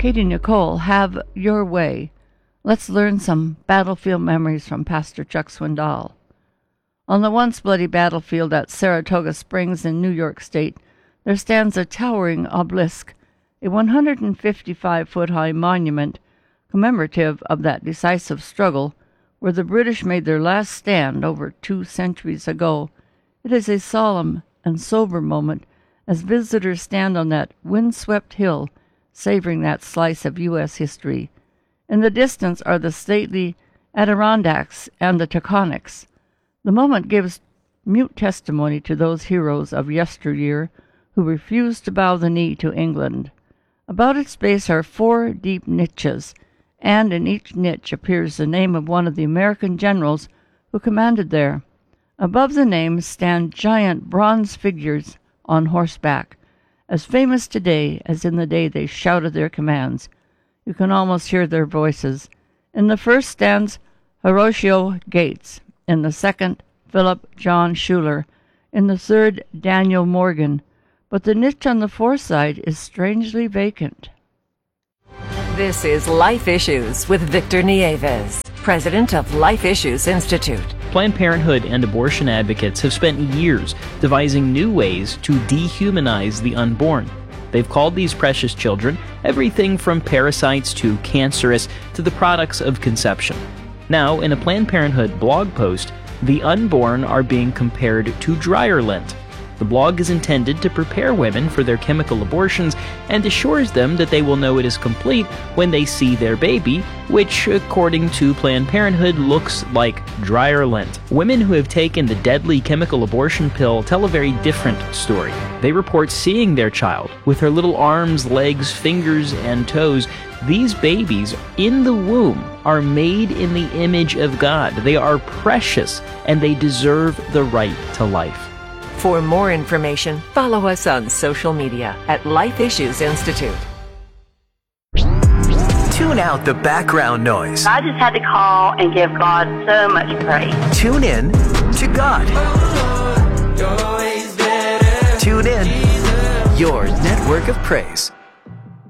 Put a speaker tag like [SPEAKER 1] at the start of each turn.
[SPEAKER 1] Katie Nicole, Have Your Way. Let's learn some battlefield memories from Pastor Chuck Swindoll. On the once bloody battlefield at Saratoga Springs in New York State, there stands a towering obelisk, a 155-foot-high monument commemorative of that decisive struggle where the British made their last stand over 2 centuries ago. It is a solemn and sober moment as visitors stand on that windswept hill, savoring that slice of U.S. history. In the distance are the stately Adirondacks and the Taconics. The moment gives mute testimony to those heroes of yesteryear who refused to bow the knee to England. About its base are 4 deep niches, and in each niche appears the name of one of the American generals who commanded there. Above the names stand giant bronze figures on horseback, as famous today as in the day they shouted their commands. You can almost hear their voices. In the first stands Horatio Gates, in the second Philip John Schuyler, in the third Daniel Morgan, but the niche on the fourth side is strangely vacant.
[SPEAKER 2] This is Life Issues with Victor Nieves, president of Life Issues Institute.
[SPEAKER 3] Planned Parenthood and abortion advocates have spent years devising new ways to dehumanize the unborn. They've called these precious children everything from parasites to cancerous to the products of conception. Now, in a Planned Parenthood blog post, the unborn are being compared to dryer lint. The blog is intended to prepare women for their chemical abortions and assures them that they will know it is complete when they see their baby, which, according to Planned Parenthood, looks like dryer lint. Women who have taken the deadly chemical abortion pill tell a very different story. They report seeing their child with her little arms, legs, fingers, and toes. These babies in the womb are made in the image of God. They are precious, and they deserve the right to life.
[SPEAKER 2] For more information, follow us on social media at Life Issues Institute.
[SPEAKER 4] Tune out the background noise.
[SPEAKER 5] I just had to call and give God so much praise.
[SPEAKER 4] Tune in to God. Tune in, your network of praise.